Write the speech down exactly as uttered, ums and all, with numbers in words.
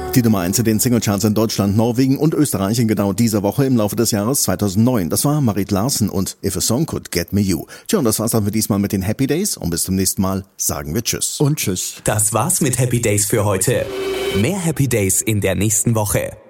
Die Nummer eins in den Singlecharts in Deutschland, Norwegen und Österreich in genau dieser Woche im Laufe des Jahres zweitausendneun. Das war Marit Larsen und If a Song Could Get Me You. Tja, und das war's dann für diesmal mit den Happy Days. Und bis zum nächsten Mal sagen wir Tschüss. Und Tschüss. Das war's mit Happy Days für heute. Mehr Happy Days in der nächsten Woche.